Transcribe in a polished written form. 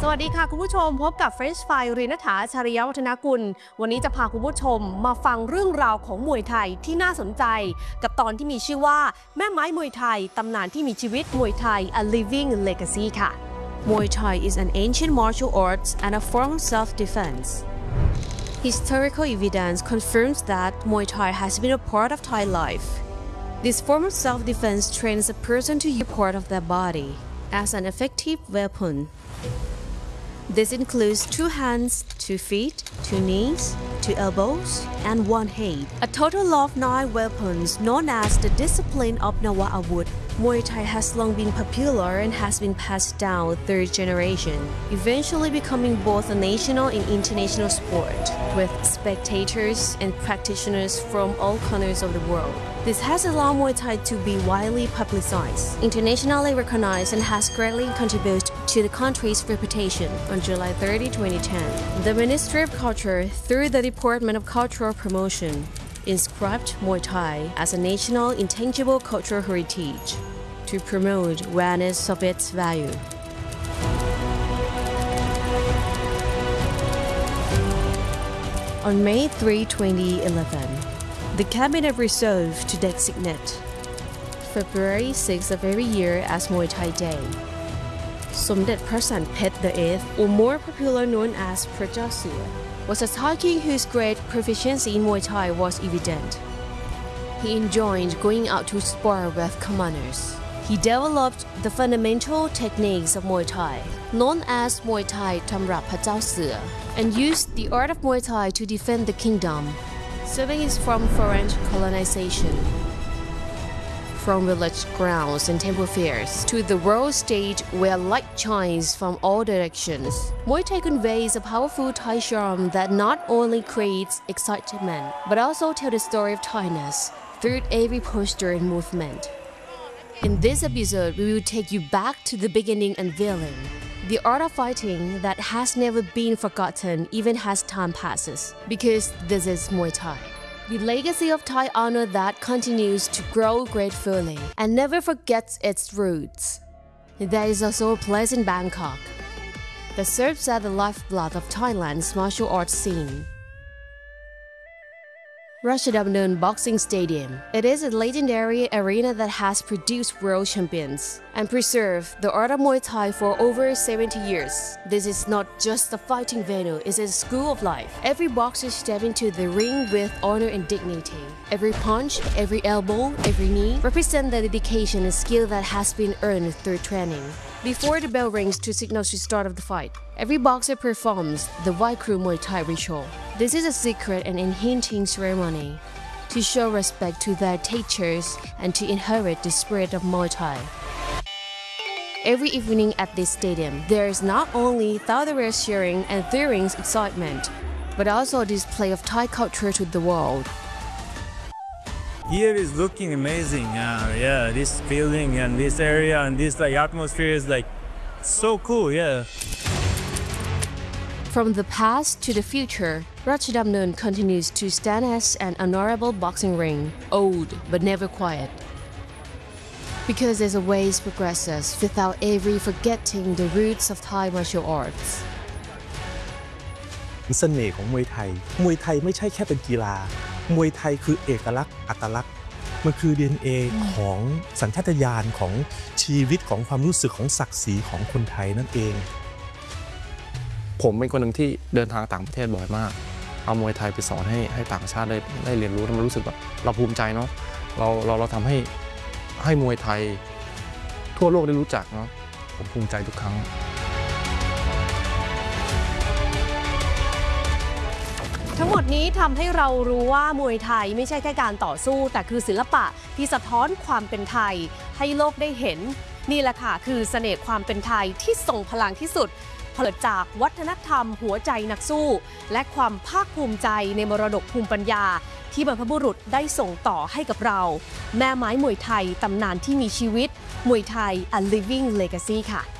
วัสดีค่ะคุณผู้ชมพบกับ French Fry รีณฐา ชริยวัฒนกุลวันนี้จะพาคุณผู้ชมมาฟังเรื่องราวของมวยไทยที่น่าสนใจกับตอนที่มีชื่อว่าแม่ไม้มวยไทยตำนานที่มีชีวิตมวยไทย A Living Legacy ค่ะ Muay Thai is an ancient martial arts and a form of self-defense. Historical evidence confirms that Muay Thai has been a part of Thai life. This form of self-defense trains a person to use part of their body as an effective weapon.This includes 2 hands, 2 feet, 2 knees, 2 elbows, and 1 head. A total of 9 weapons known as the discipline of Nawa Awud. Muay Thai has long been popular and has been passed down through generation, eventually becoming both a national and international sport, with spectators and practitioners from all corners of the world. This has allowed Muay Thai to be widely publicized, internationally recognized, and has greatly contributed to the country's reputation. On July 30, 2010, the Ministry of Culture, through the Department of Cultural Promotion, inscribed Muay Thai as a national intangible cultural heritage to promote awareness of its value. On May 3, 2011, the Cabinet resolved to designate February 6 of every year as Muay Thai Day. Somdet Prasan Phet the Eighth, or more popular known as Praja Sua, was a Thai king whose great proficiency in Muay Thai was evident. He enjoyed going out to spar with commoners. He developed the fundamental techniques of Muay Thai, known as Muay Thai Tamrap Phajao Sua, and used the art of Muay Thai to defend the kingdom, saving it from foreign colonization.From village grounds and temple fairs to the world stage where light shines from all directions, Muay Thai conveys a powerful Thai charm that not only creates excitement but also tells the story of Thainess through every posture and movement. In this episode, we will take you back to the beginning unveiling the art of fighting that has never been forgotten even as time passes, because this is Muay Thai.The legacy of Thai honor that continues to grow gratefully and never forgets its roots. There is also a place in Bangkok that serves as the lifeblood of Thailand's martial arts scene. Ratchadamnern Boxing Stadium. It is a legendary arena that has produced world champions and preserved the art of Muay Thai for over 70 years. This is not just a fighting venue, it is a school of life. Every boxer steps into the ring with honor and dignity. Every punch, every elbow, every knee represent the dedication and skill that has been earned through training. Before the bell rings to signal the start of the fight, every boxer performs the Vaikru Muay Thai ritual. This is a secret and unhindered ceremony to show respect to their teachers and to inherit the spirit of Muay Thai. Every evening at this stadium, there is not only thunderous cheering and thrilling excitement, but also a display of Thai culture to the world. Here is looking amazing. Yeah, this building and this area and this atmosphere is so cool. From the past to the future, Ratchadamnern continues to stand as an honorable boxing ring, old but never quiet. Because as always progresses without ever forgetting the roots of Thai martial arts. เสน่ห์ของมวยไทยไม่ใช่แค่เป็นกีฬามวยไทยคือเอกลักษณ์อัตลักษณ์มันคือ DNA ของสัญชาตญาณของชีวิตของความรู้สึกของศักดิ์ศรีของคนไทยนั่นเองผมเป็นคนหนึ่งที่เดินทางต่างประเทศบ่อยมากเอามวยไทยไปสอนให้ต่างชาติได้เรียนรู้มันรู้สึกแบบเราภูมิใจเนาะเราทำให้มวยไทยทั่วโลกได้รู้จักเนาะผมภูมิใจทุกครั้งทั้งหมดนี้ทำให้เรารู้ว่ามวยไทยไม่ใช่แค่การต่อสู้แต่คือศิลปะที่สะท้อนความเป็นไทยให้โลกได้เห็นนี่แหละค่ะคือเสน่ห์ความเป็นไทยที่ทรงพลังที่สุดเกิดจากวัฒนธรรมหัวใจนักสู้และความภาคภูมิใจในมรดกภูมิปัญญาที่บรรพบุรุษได้ส่งต่อให้กับเราแม่ไม้มวยไทยตำนานที่มีชีวิตมวยไทย A Living Legacy ค่ะ